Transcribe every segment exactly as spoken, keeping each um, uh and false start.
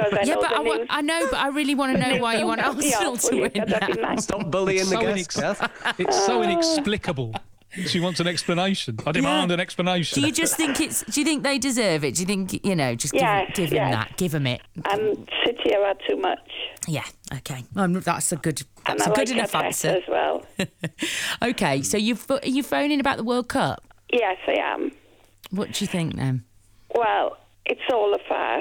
because I Yeah, know but the I, wa- news. I know, but I really want to know why you want Don't help me Arsenal out, to will you? win 'Cause that'd be now. nice. Stop bullying It's the so guests, inex- Kath. It's so inexplicable. She wants an explanation. I demand Yeah. an explanation. Do you just think it's? Do you think they deserve it? Do you think you know? Just give, Yes, give them yes. that. Give them it. And City have had too much. Yeah. Okay. Um, that's a good. And That's I a good like enough Arteta answer. as well. Okay. So you've are you phoning about the World Cup? Yes, I am. What do you think then? Well, it's all a farce.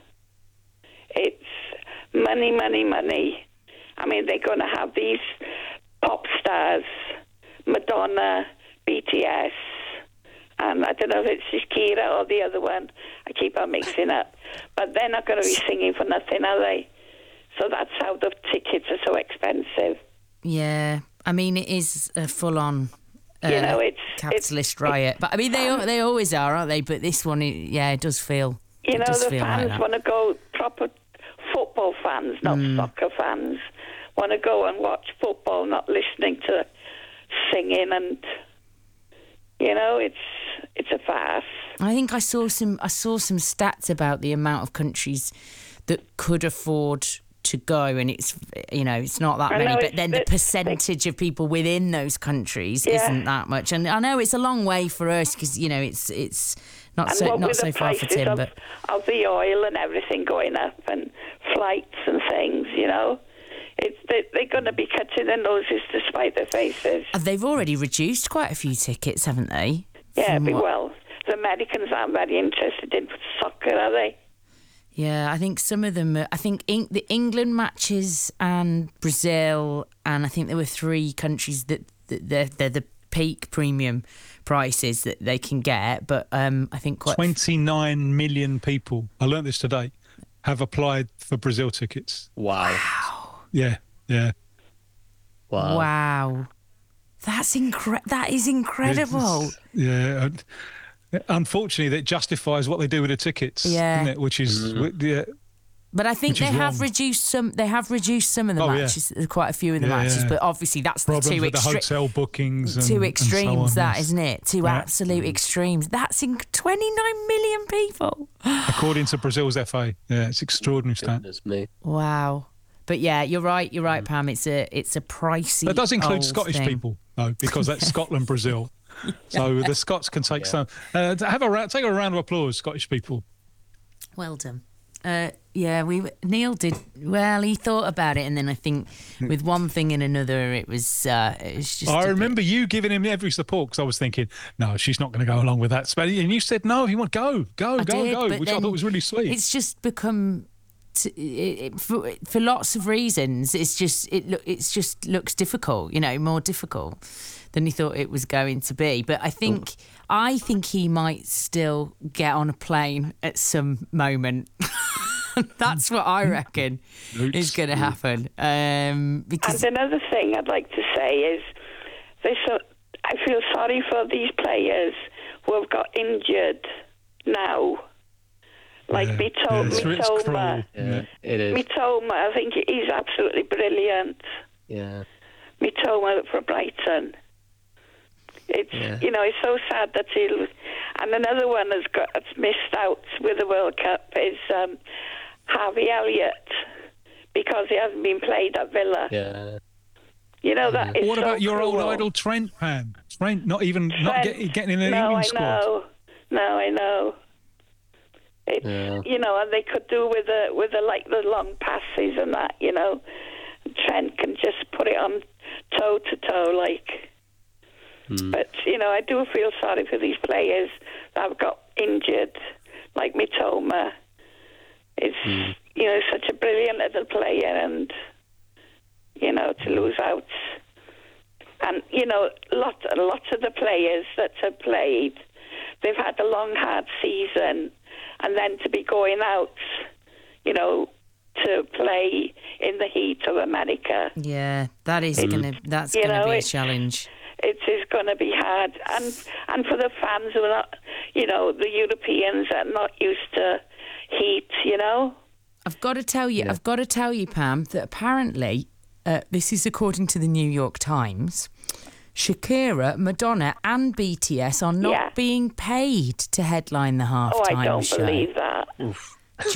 It's money, money, money. I mean, they're going to have these pop stars, Madonna, B T S, and I don't know if it's Shakira or the other one. I keep on mixing up. But they're not going to be singing for nothing, are they? So that's how the tickets are so expensive. Yeah. I mean, it is a full-on. Uh, You know, it's- capitalist it's- riot, but I mean they al- they always are, aren't they? But this one, it, yeah, it does feel. You it know, does the feel like fans that. want to go, proper football fans, not Mm. soccer fans, want to go and watch football, not listening to singing and, you know, it's it's a farce. I think I saw some I saw some stats about the amount of countries that could afford to go, and it's you know it's not that I many, know, but it's- then the it's- percentage of people within those countries Yeah. isn't that much. And I know it's a long way for us because you know it's it's not And so what not with so the far for prices Tim, of, but of the oil and everything going up and flights and things, you know, it's they, they're going to be cutting their noses to spite their faces. they've already reduced quite a few tickets, haven't they? Yeah, From be what- well. The Americans aren't very interested in soccer, are they? Yeah, I think some of them. Are, I think in, the England matches and Brazil, and I think there were three countries that, that they're, they're the peak premium prices that they can get. But um, I think quite twenty-nine million people, I learnt this today, have applied for Brazil tickets. Wow. Yeah, yeah. Wow. wow, that's incre- That is incredible. It's- yeah. and- Unfortunately, that justifies what they do with the tickets, Yeah. doesn't it? Which is, yeah, But I think Which is they have wrong. reduced some. They have reduced some of the Oh, yeah. matches, quite a few of the Yeah, matches. yeah. But obviously, that's the problems two with the extremes. hotel bookings and, Two and so extremes, on, that yes. isn't it? Two Yeah. absolute extremes. That's in twenty-nine million people. According to Brazil's F A. Yeah, it's extraordinary stat. Goodness me. Wow. But yeah, you're right. You're right, Pam. It's a it's a pricey. That does include old Scottish thing. people, though, because that's Scotland, Brazil. So the Scots can take some. Uh, have a ra- take a round of applause, Scottish people. Well done. Uh, yeah, we Neil did well. He thought about it, and then I think with one thing and another, it was uh, it was just. I a bit- remember you giving him every support because I was thinking, no, she's not going to go along with that. And you said, no, he went, go, go, I go, did, go, but which I then thought was really sweet. It's just become. T- it, it, for, for lots of reasons, it's just it look it's just looks difficult, you know, more difficult than he thought it was going to be. But I think I think he might still get on a plane at some moment. That's what I reckon is going to happen. Um, because And another thing I'd like to say is, they so, I feel sorry for these players who have got injured now. Like Yeah. Mito- Yeah, it's- it's Mitoma. cruel. Yeah, it is. Mitoma, I think he's absolutely brilliant. Yeah. Mitoma for Brighton. It's Yeah. you know, it's so sad that he'll. And another one has got that's missed out with the World Cup is um, Harvey Elliott, because he hasn't been played at Villa. Yeah. You know that is What so about your old cruel. idol Trent, Pam? Trent not even not Trent, get, getting in the no, England I squad. know. No, I know. It's, Yeah. you know, and they could do with the with the like the long passes and that. You know, Trent can just put it on toe to toe, like. Mm. But you know, I do feel sorry for these players that have got injured, like Mitoma. It's Mm. you know such a brilliant little player, and you know to lose out. And you know, lot lots of the players that have played, they've had a long hard season, and then to be going out, you know, to play in the heat of America, yeah, that is gonna that's You gonna know, be a it's- challenge. it is going to be hard. And and for the fans who are not, you know, the Europeans are not used to heat, you know. I've got to tell you, I've got to tell you, Pam, that apparently, uh, this is according to the New York Times, Shakira, Madonna, and B T S are not Yeah. being paid to headline the halftime Oh, I don't show. believe that. Oof.